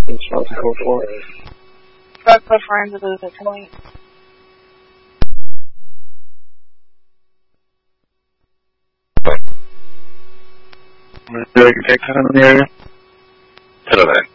I'll go for it. Fuck the friends lose a point. Do I take time in the area? 10 of that.